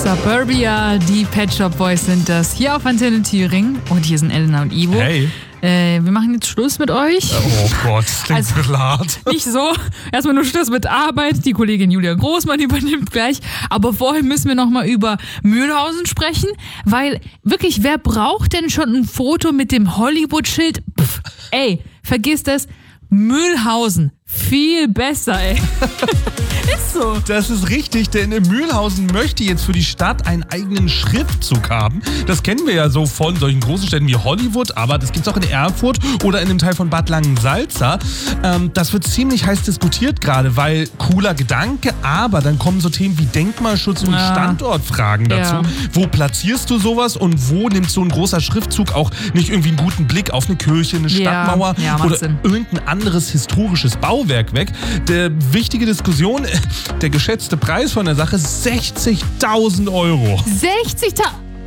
Suburbia, die Pet Shop Boys sind das. Hier auf Antenne Thüringen. Und hier sind Elena und Ivo. Hey. Wir machen jetzt Schluss mit euch. Oh Gott, das klingt also, hart. Nicht so. Erstmal nur Schluss mit Arbeit. Die Kollegin Julia Großmann übernimmt gleich. Aber vorher müssen wir nochmal über Mühlhausen sprechen. Weil wirklich, wer braucht denn schon ein Foto mit dem Hollywood-Schild? Ey, vergiss das. Mühlhausen. Viel besser, ey. Ist so. Das ist richtig, denn Mühlhausen möchte jetzt für die Stadt einen eigenen Schriftzug haben. Das kennen wir ja so von solchen großen Städten wie Hollywood, aber das gibt's auch in Erfurt oder in einem Teil von Bad Langensalza. Das wird ziemlich heiß diskutiert gerade, weil cooler Gedanke, aber dann kommen so Themen wie Denkmalschutz und Standortfragen dazu. Ja. Wo platzierst du sowas und wo nimmt so ein großer Schriftzug auch nicht irgendwie einen guten Blick auf eine Kirche, eine Stadtmauer oder irgendein anderes historisches Bauwerk weg? Der wichtige Diskussion, der geschätzte Preis von der Sache ist 60.000 €. 60.000?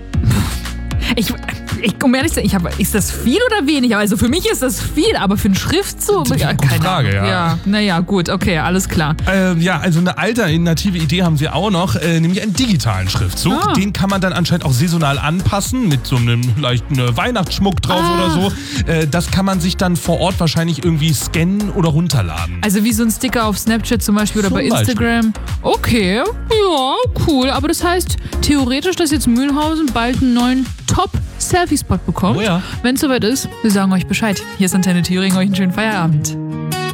Um ehrlich zu sein, ist das viel oder wenig? Also für mich ist das viel, aber für einen Schriftzug? Keine Frage, ja. Naja, gut, okay, alles klar. Also eine alternative Idee haben sie auch noch, nämlich einen digitalen Schriftzug. Den kann man dann anscheinend auch saisonal anpassen, mit so einem leichten Weihnachtsschmuck drauf oder so. Das kann man sich dann vor Ort wahrscheinlich irgendwie scannen oder runterladen. Also wie so ein Sticker auf Snapchat zum Beispiel oder bei Instagram. Okay, ja, cool. Aber das heißt theoretisch, dass jetzt Mühlhausen bald einen neuen Top-Selfie-Spot bekommt. Oh ja. Wenn es soweit ist, wir sagen euch Bescheid. Hier ist Antenne Thüringen, euch einen schönen Feierabend.